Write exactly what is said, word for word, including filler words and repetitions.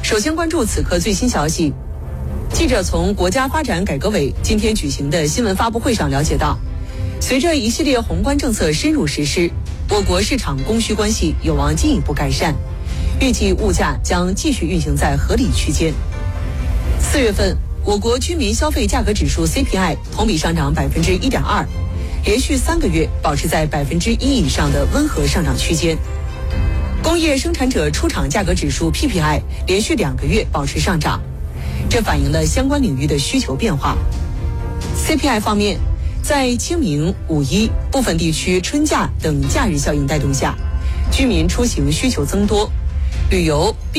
首先关注此刻最新消息。记者从国家发展改革委今天举行的新闻发布会上了解到，随着一系列宏观政策深入实施，我国市场供需关系有望进一步改善，预计物价将继续运行在合理区间。四月份，我国居民消费价格指数 C P I 同比上涨百分之一点二，连续三个月保持在百分之一以上的温和上涨区间。工业生产者出厂价格指数 P P I 连续两个月保持上涨，这反映了相关领域的需求变化。C P I 方面，在清明、五一、部分地区春假等假日效应带动下，居民出行需求增多，旅游